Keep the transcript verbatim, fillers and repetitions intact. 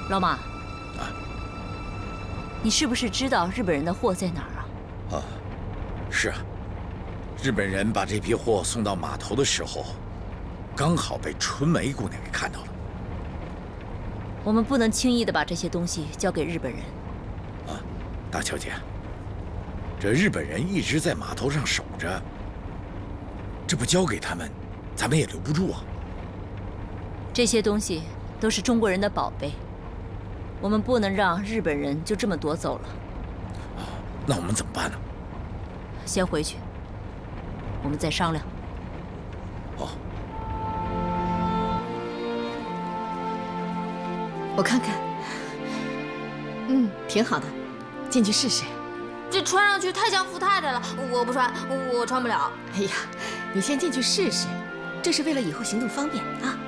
老马， 啊， 你是不是知道日本人的货在哪儿啊？ 啊，是啊，日本人把这批货送到码头的时候，刚好被春梅姑娘给看到了。 我们不能轻易的把这些东西交给日本人。 啊，大小姐，这日本人一直在码头上守着，这不交给他们，咱们也留不住啊。 这些东西都是中国人的宝贝，我们不能让日本人就这么夺走了。 啊，那我们怎么办呢？ 先回去，我们再商量。 哦， 我看看，嗯，挺好的，进去试试。 这穿上去太像富太太了，我不穿，我穿不了。 哎呀，你先进去试试，这是为了以后行动方便啊。